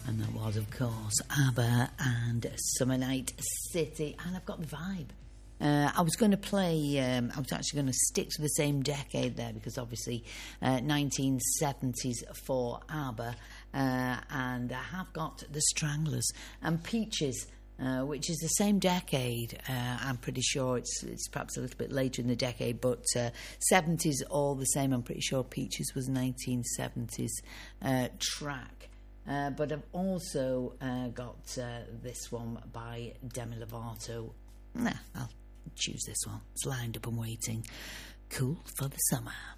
And that was, of course, ABBA and Summer Night City. And I've got the vibe. I was going to play, I was actually going to stick to the same decade there because obviously 1970s for ABBA. And I have got The Stranglers and Peaches, which is the same decade. I'm pretty sure it's perhaps a little bit later in the decade, but 70s all the same. I'm pretty sure Peaches was 1970s track. But I've also got this one by Demi Lovato. I'll choose this one. It's lined up and waiting. Cool for the summer.